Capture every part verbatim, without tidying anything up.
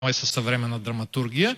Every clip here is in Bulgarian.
е със съвременна драматургия.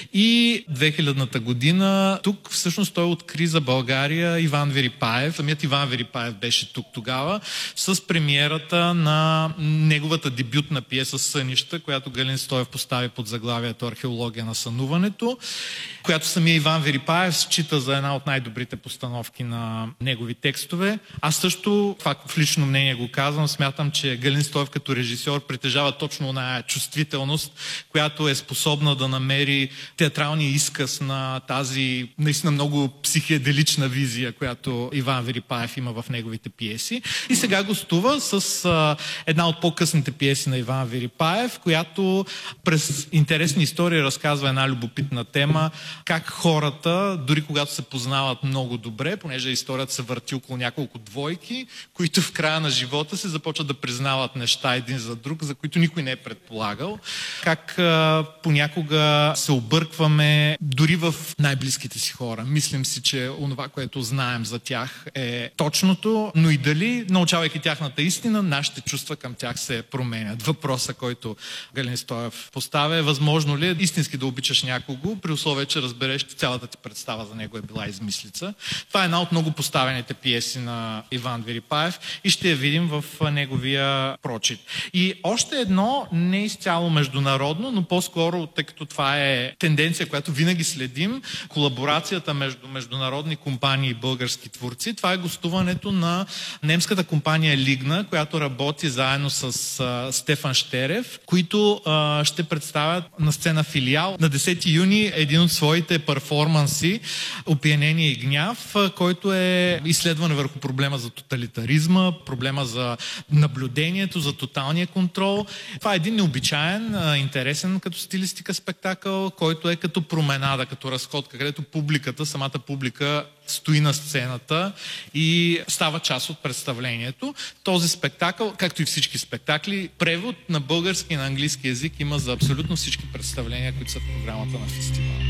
И две хилядната година тук всъщност той откри за България Иван Верипаев. Самият Иван Верипаев беше тук тогава с премиерата на неговата дебютна пиеса "Сънища", която Галин Стоев постави под заглавието "Археология на сънуването", която самия Иван Верипаев счита за една от най-добрите постановки на негови текстове. Аз също, това в лично мнение го казвам, смятам, че Галин Стоев като режисьор притежава точно оная чувствителност, която е способна да намери театралния изказ на тази наистина много психеделична визия, която Иван Верипаев има в неговите пиеси. И сега гостува с а, една от по-късните пиеси на Иван Верипаев, която през интересни истории разказва една любопитна тема, как хората, дори когато се познават много добре, понеже историята се върти около няколко двойки, които в края на живота си започват да признават неща един за друг, за които никой не е предполагал. Как а, понякога се объркваме дори в най-близките си хора. Мислим си, че онова, което знаем за тях е точното, но и дали, научавайки тяхната истина, нашите чувства към тях се променят. Въпросът, който Галин Стоев поставя, е: възможно ли е истински да обичаш някого, при условие, че разбереш, че цялата ти представа за него е била измислица. Това е една от много поставените пиеси на Иван Верипаев и ще я видим в неговия прочит. И още едно, не изцяло международно, но по-скоро, тъй като това е тенденция, която винаги следим, колаборацията между международни компании и български творци. Това е гостуването на немската компания Лигна, която работи заедно с а, Стефан Щерев, които а, ще представят на сцена Филиал на десети юни един от своите перформанси "Опиянение и гняв", който е изследване върху проблема за тоталитаризма, проблема за наблюдението, за тоталния контрол. Това е един необичаен, интересен като стилистика спектакъл, който е като променада, като разходка, където публиката, самата публика стои на сцената и става част от представлението. Този спектакъл, както и всички спектакли, превод на български и на английски език има за абсолютно всички представления, които са в програмата на фестивала.